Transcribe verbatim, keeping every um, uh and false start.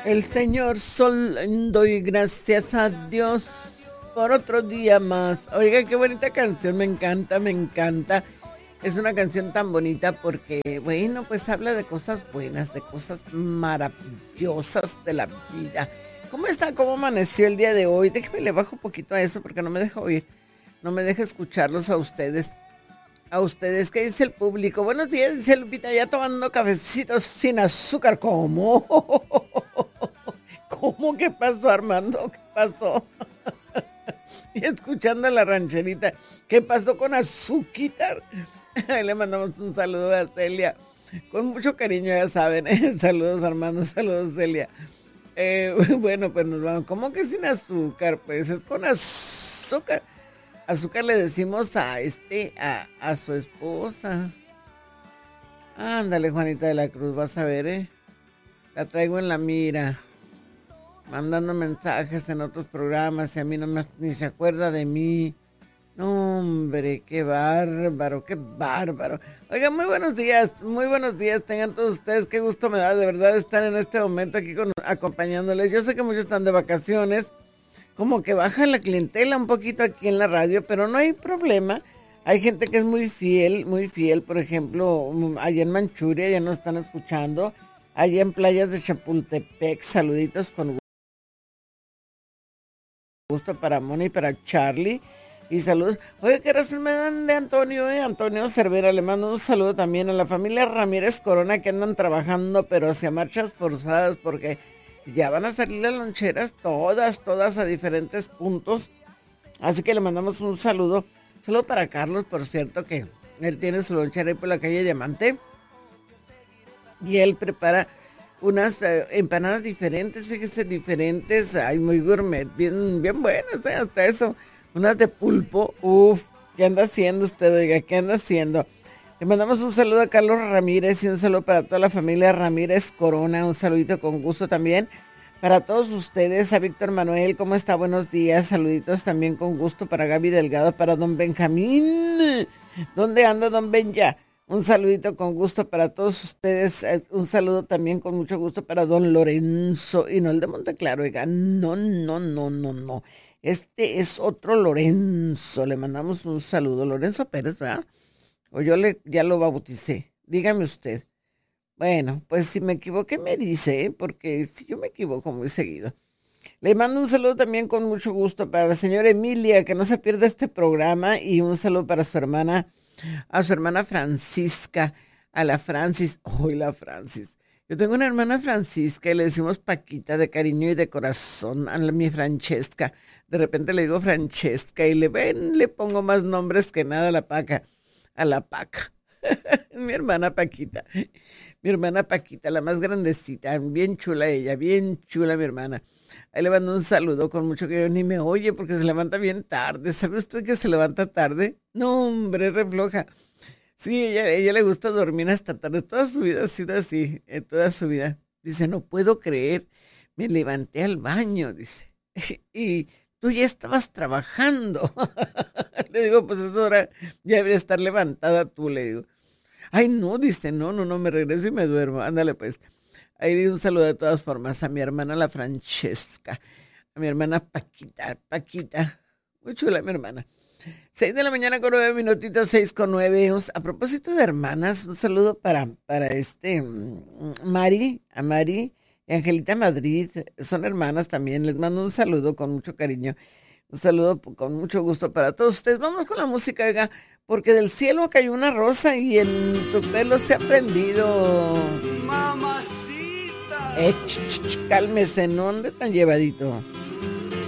El Señor Sol, doy gracias a Dios por otro día más. Oiga, qué bonita canción, me encanta, me encanta. Es una canción tan bonita porque, bueno, pues habla de cosas buenas, de cosas maravillosas de la vida. ¿Cómo está? ¿Cómo amaneció el día de hoy? Déjeme le bajo un poquito a eso porque no me deja oír, no me deja escucharlos a ustedes. A ustedes, ¿qué dice el público? Buenos días, dice Lupita, ya tomando cafecitos sin azúcar. ¿Cómo? ¿Cómo? ¿Qué pasó, Armando? ¿Qué pasó? Y escuchando la rancherita, ¿qué pasó con Azuquitar? Le mandamos un saludo a Celia, con mucho cariño, ya saben, ¿eh? Saludos, Armando, saludos, Celia. Eh, bueno, pues nos vamos. ¿Cómo que sin azúcar? Pues es con azúcar. Azúcar le decimos a este, a, a su esposa. Ándale, Juanita de la Cruz, vas a ver, ¿eh? La traigo en la mira, mandando mensajes en otros programas y a mí no me, ni se acuerda de mí. No, hombre, qué bárbaro, qué bárbaro. Oigan, muy buenos días, muy buenos días, tengan todos ustedes, qué gusto me da de verdad estar en este momento aquí con, acompañándoles. Yo sé que muchos están de vacaciones, como que baja la clientela un poquito aquí en la radio, pero no hay problema. Hay gente que es muy fiel, muy fiel, por ejemplo, allá en Manchuria ya nos están escuchando, allá en playas de Chapultepec, saluditos con gusto para Moni y para Charlie, y saludos. Oye, ¿qué razón me dan de Antonio, eh? Antonio Cervera, le mando un saludo también a la familia Ramírez Corona que andan trabajando, pero hacia marchas forzadas, porque ya van a salir las loncheras, todas, todas a diferentes puntos. Así que le mandamos un saludo. Saludo para Carlos, por cierto, que él tiene su lonchera ahí por la calle Diamante. Y él prepara unas eh, empanadas diferentes, fíjese, diferentes. Ay, muy gourmet, bien, bien buenas, ¿eh? Hasta eso. Unas de pulpo. Uf, ¿qué anda haciendo usted, oiga? ¿Qué anda haciendo? Le mandamos un saludo a Carlos Ramírez y un saludo para toda la familia Ramírez Corona. Un saludito con gusto también para todos ustedes. A Víctor Manuel, ¿cómo está? Buenos días. Saluditos también con gusto para Gaby Delgado, para don Benjamín. ¿Dónde anda don Benja? Un saludito con gusto para todos ustedes. Un saludo también con mucho gusto para don Lorenzo. Y no el de Monteclaro, oiga. No, no, no, no, no. Este es otro Lorenzo. Le mandamos un saludo. Lorenzo Pérez, ¿verdad? O yo le, ya lo bauticé. Dígame usted. Bueno, pues si me equivoqué me dice, ¿eh? Porque si yo me equivoco muy seguido. Le mando un saludo también con mucho gusto para la señora Emilia, que no se pierda este programa, y un saludo para su hermana, a su hermana Francisca, a la Francis. ¡Ay, la Francis! Yo tengo una hermana Francisca y le decimos Paquita de cariño y de corazón, a la, mi Francesca. De repente le digo Francesca y le ven, le pongo más nombres que nada a la Paca. A la Paca. Mi hermana Paquita. Mi hermana Paquita, la más grandecita. Bien chula ella, bien chula mi hermana. Ahí le mando un saludo con mucho que yo ni me oye porque se levanta bien tarde. ¿Sabe usted que se levanta tarde? No, hombre, refloja. Sí, ella, ella le gusta dormir hasta tarde. Toda su vida ha sido así, eh, toda su vida. Dice, no puedo creer, me levanté al baño, dice. Y tú ya estabas trabajando. Le digo, pues es hora, ya debería estar levantada tú, le digo. Ay, no, dice, no, no, no, me regreso y me duermo. Ándale, pues. Ahí di un saludo de todas formas a mi hermana, la Francesca. A mi hermana Paquita, Paquita. Muy chula mi hermana. Seis de la mañana con nueve minutitos, seis con nueve. A propósito de hermanas, un saludo para, para este, Mari, a Mari y Angelita Madrid. Son hermanas también. Les mando un saludo con mucho cariño. Un saludo con mucho gusto para todos ustedes. Vamos con la música, oiga, porque del cielo cayó una rosa y en tu pelo se ha prendido. Mamacita. Eh, ch, ch, ch, cálmese, ¿no? ¿Dónde tan llevadito?